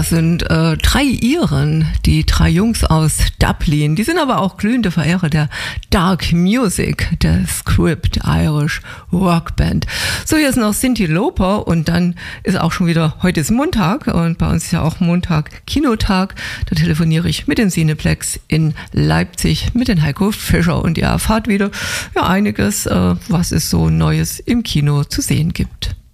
Das sind 3 Iren, die 3 Jungs aus Dublin. Die sind aber auch glühende Verehrer der Dark Music, der Script Irish Rockband. So, hier ist noch Cyndi Lauper und dann ist auch schon wieder, heute ist Montag und bei uns ist ja auch Montag Kinotag. Da telefoniere ich mit den Cineplex in Leipzig mit den Heiko Fischer und ihr erfahrt wieder einiges, was es so Neues im Kino zu sehen gibt.